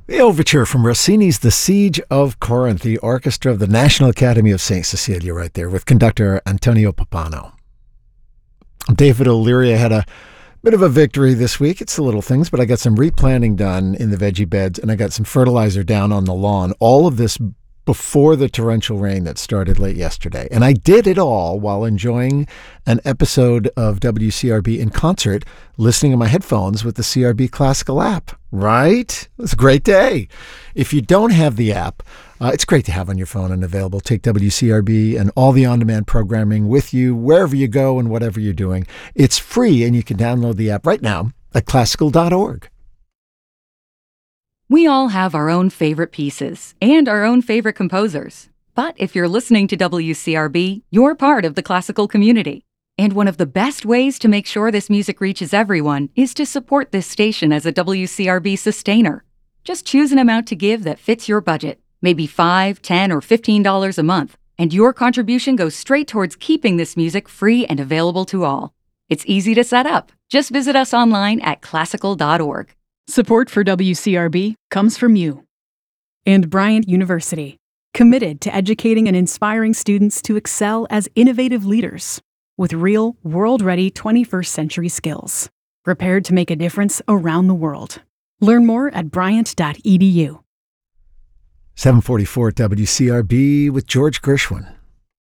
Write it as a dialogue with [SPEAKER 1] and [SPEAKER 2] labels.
[SPEAKER 1] The overture from Rossini's The Siege of Corinth, the orchestra of the National Academy of St. Cecilia right there with conductor Antonio Pappano. David O'Leary had a bit of a victory this week. It's the little things, but I got some replanting done in the veggie beds and I got some fertilizer down on the lawn. All of this before the torrential rain that started late yesterday. And I did it all while enjoying an episode of WCRB in concert, listening on my headphones with the CRB Classical app. Right? It was a great day. If you don't have the app, it's great to have on your phone and available. Take WCRB and all the on-demand programming with you wherever you go and whatever you're doing. It's free and you can download the app right now at classical.org.
[SPEAKER 2] We all have our own favorite pieces and our own favorite composers. But if you're listening to WCRB, you're part of the classical community. And one of the best ways to make sure this music reaches everyone is to support this station as a WCRB sustainer. Just choose an amount to give that fits your budget, maybe $5, $10, or $15 a month, and your contribution goes straight towards keeping this music free and available to all. It's easy to set up. Just visit us online at classical.org.
[SPEAKER 3] Support for WCRB comes from you. And Bryant University, committed to educating and inspiring students to excel as innovative leaders with real, world-ready 21st century skills, prepared to make a difference around the world. Learn more at bryant.edu.
[SPEAKER 1] 744 WCRB with George Gershwin.